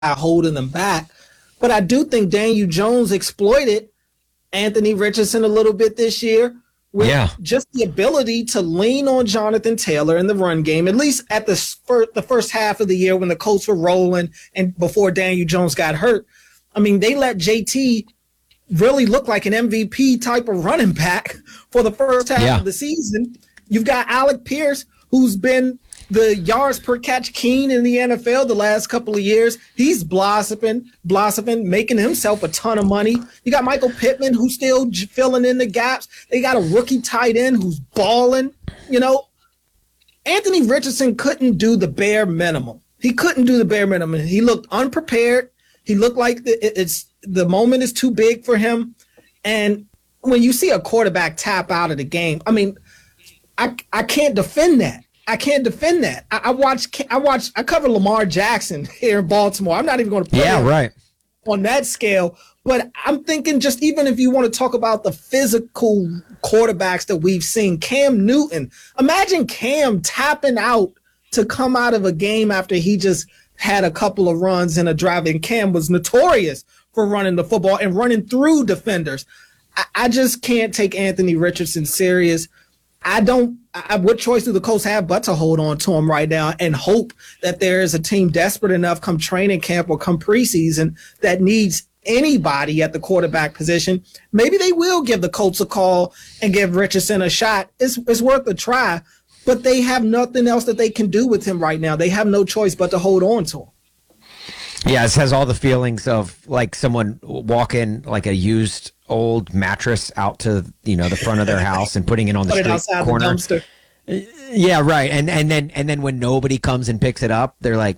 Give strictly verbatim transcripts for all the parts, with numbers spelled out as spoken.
holding them back. But I do think Daniel Jones exploited Anthony Richardson a little bit this year with yeah. just the ability to lean on Jonathan Taylor in the run game, at least at the first, the first half of the year when the Colts were rolling and before Daniel Jones got hurt. I mean, they let J T really look like an M V P type of running back for the first half yeah. of the season. You've got Alec Pierce, who's been the yards per catch king in the N F L the last couple of years. He's blossoming, blossoming, making himself a ton of money. You got Michael Pittman, who's still j- filling in the gaps. They got a rookie tight end who's balling. You know, Anthony Richardson couldn't do the bare minimum. He couldn't do the bare minimum. He looked unprepared. He looked like the, it's the moment is too big for him. And when you see a quarterback tap out of the game, I mean, I I can't defend that. I can't defend that. I, I watch. I watch. I cover Lamar Jackson here in Baltimore. I'm not even going to put yeah, him right. on that scale. But I'm thinking, just even if you want to talk about the physical quarterbacks that we've seen, Cam Newton. Imagine Cam tapping out to come out of a game after he just had a couple of runs in a drive. And Cam was notorious for running the football and running through defenders. I, I just can't take Anthony Richardson serious. I don't. I, what choice do the Colts have but to hold on to him right now and hope that there is a team desperate enough come training camp or come preseason that needs anybody at the quarterback position? Maybe they will give the Colts a call and give Richardson a shot. It's, it's worth a try, but they have nothing else that they can do with him right now. They have no choice but to hold on to him. Yeah, it has all the feelings of like someone walking like a used old mattress out to, you know, the front of their house and putting it on the Put street it corner. The dumpster. Yeah, right. And and then and then when nobody comes and picks it up, they're like,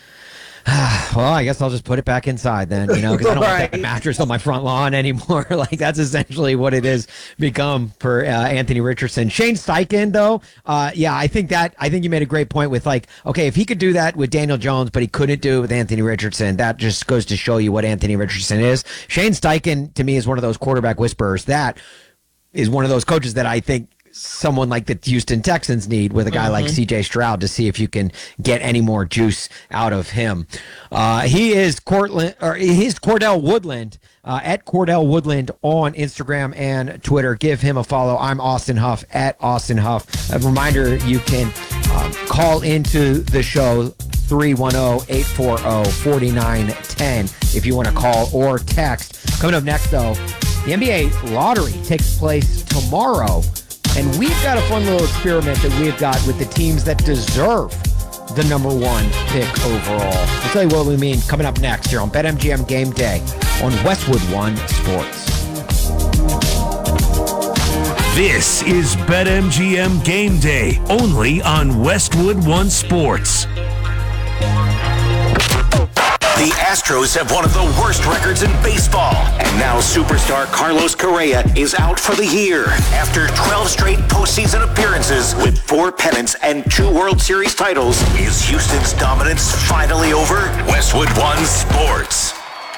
ah, well, I guess I'll just put it back inside then, you know, because I don't right. want that mattress on my front lawn anymore. Like that's essentially what it is become for uh, Anthony Richardson. Shane Steichen, though, uh, yeah, I think that I think you made a great point with like, okay, if he could do that with Daniel Jones, but he couldn't do it with Anthony Richardson, that just goes to show you what Anthony Richardson is. Shane Steichen, to me, is one of those quarterback whisperers. That is one of those coaches that I think someone like the Houston Texans need with a guy mm-hmm. like C J Stroud to see if you can get any more juice out of him. Uh, he is Cortland, or he's Cordell Woodland uh, at Cordell Woodland on Instagram and Twitter. Give him a follow. I'm Austin Huff at Austin Huff. A reminder, you can um, call into the show three one zero, eight four zero, four nine one zero if you want to call or text. Coming up next, though, the N B A lottery takes place tomorrow. And we've got a fun little experiment that we've got with the teams that deserve the number one pick overall. I'll tell you what we mean coming up next here on BetMGM Game Day on Westwood One Sports. This is BetMGM Game Day, only on Westwood One Sports. The Astros have one of the worst records in baseball. And now superstar Carlos Correa is out for the year after twelve straight postseason appearances with four pennants and two World Series titles. Is Houston's dominance finally over? Westwood One Sports.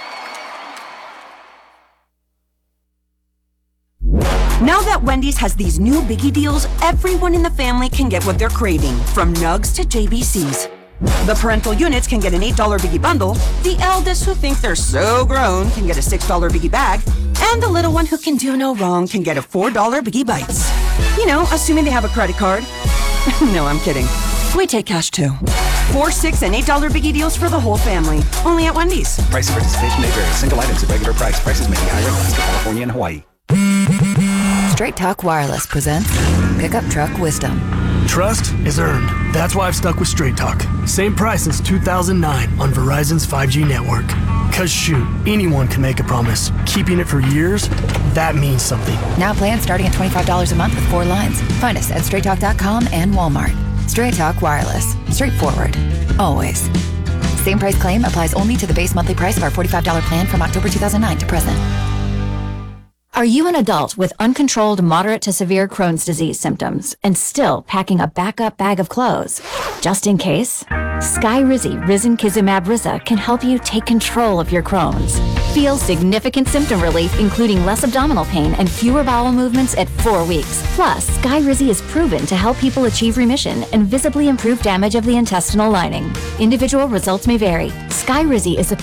Now that Wendy's has these new biggie deals, everyone in the family can get what they're craving, from nugs to J B Cs. The parental units can get an eight dollar biggie bundle, the eldest who think they're so grown can get a six dollar biggie bag, and the little one who can do no wrong can get a four dollar biggie bites. You know, assuming they have a credit card. No, I'm kidding. We take cash too. Four, six, and eight dollar biggie deals for the whole family. Only at Wendy's. Price and participation may vary. Single items at regular price. Prices may be higher in Alaska, California, and Hawaii. Straight Talk Wireless presents Pickup Truck Wisdom. Trust is earned. That's why I've stuck with Straight Talk. Same price since two thousand nine on Verizon's five G network. Cause shoot, anyone can make a promise. Keeping it for years, that means something. Now plans starting at twenty-five dollars a month with four lines. Find us at straight talk dot com and Walmart. Straight Talk Wireless. Straightforward. Always. Same price claim applies only to the base monthly price of our forty-five dollars plan from October two thousand nine to present. Are you an adult with uncontrolled moderate to severe Crohn's disease symptoms and still packing a backup bag of clothes? Just in case, Skyrizi Risankizumab Riza can help you take control of your Crohn's. Feel significant symptom relief, including less abdominal pain and fewer bowel movements at four weeks. Plus, Skyrizi is proven to help people achieve remission and visibly improve damage of the intestinal lining. Individual results may vary. Skyrizi is a